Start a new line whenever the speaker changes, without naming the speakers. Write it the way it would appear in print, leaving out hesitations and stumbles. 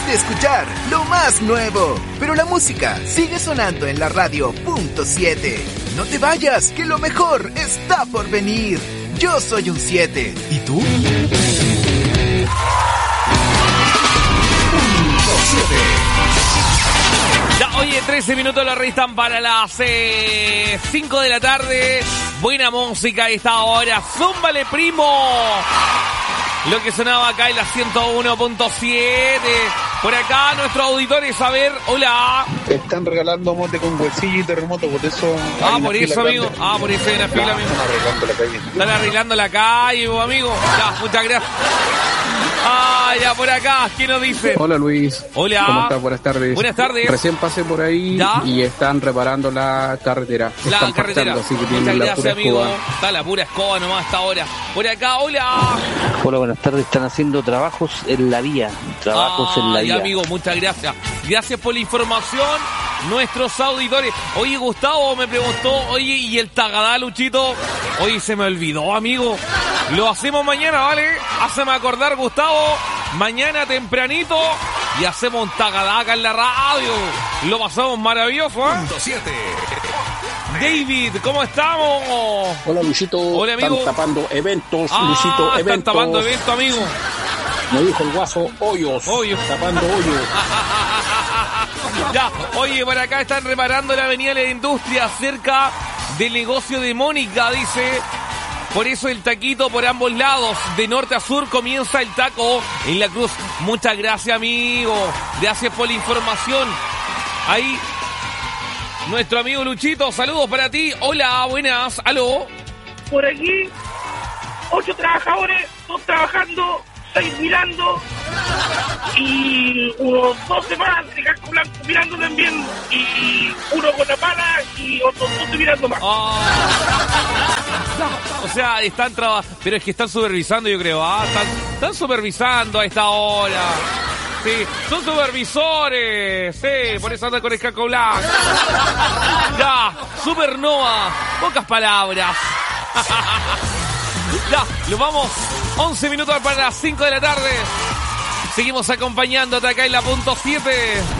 de escuchar lo más nuevo, pero la música sigue sonando en la radio .7. No te vayas, que lo mejor está por venir. Yo soy un 7. ¿Y tú? 7.
Ya, oye, 13 minutos la restan para las 5 de la tarde. Buena música a esta hora. ¡Zúmbale, primo! Lo que sonaba acá en la 101.7. Por acá nuestros auditores, a ver, hola.
Están regalando mote con bolsillo y terremoto, por eso...
Por eso, amigo.
Grande.
Por eso hay una fila, amigo.
Están arreglando la calle.
Están arreglando la calle, amigo. Ya, muchas gracias. Ya por acá, ¿quién nos dice?
Hola Luis.
Hola.
¿Cómo estás? Buenas tardes.
Buenas tardes.
Recién pasé por ahí
¿Ya?
y están reparando la carretera.
La
Están
carretera.
pactando, así que
Muchas
tienen la
gracias,
pura
amigo.
escoba.
Está la pura escoba nomás hasta ahora. Por acá, hola.
Hola, buenas tardes. Están haciendo trabajos en la vía. Trabajos en la vía.
Amigo, muchas gracias. Gracias por la información. Nuestros auditores. Oye, Gustavo me preguntó, oye, ¿y el tagadá, Luchito? Oye, se me olvidó, amigo. Lo hacemos mañana, ¿vale? Háceme acordar, Gustavo. Mañana tempranito y hacemos un tagadá acá en la radio. Lo pasamos maravilloso, ¿eh?
7.
David, ¿cómo estamos?
Hola Luisito,
hola, amigo.
Están tapando eventos, Luisito,
están
eventos.
tapando eventos, amigo.
Me dijo el guaso, hoyos. Tapando hoyos.
Ya, oye, por acá están reparando la avenida de la Industria cerca del negocio de Mónica, dice. Por eso el taquito por ambos lados, de norte a sur, comienza el taco en la cruz. Muchas gracias, amigo. Gracias por la información. Ahí, nuestro amigo Luchito, saludos para ti. Hola, buenas, aló.
Por aquí, 8 trabajadores, 2 trabajando, 6 mirando y unos 12 más de casco blanco mirando también y uno con la pala y otros 12 mirando más.
O sea, están trabajando, pero es que están supervisando, yo creo. Están supervisando a esta hora. Sí, son supervisores. Sí, por eso andan con el casco blanco. Ya, Supernova, pocas palabras. Ya, nos vamos 11 minutos para las 5 de la tarde. Seguimos acompañándote acá en la .7.